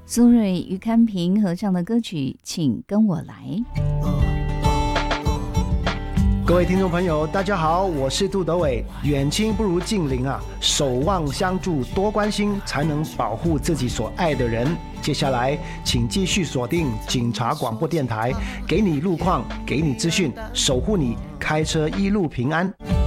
苏芮、于堪平合唱的歌曲《请跟我来》。 各位听众朋友大家好，我是杜德伟。远亲不如近邻啊，守望相助，多关心，才能保护自己所爱的人。接下来请继续锁定警察广播电台，给你路况，给你资讯，守护你开车一路平安。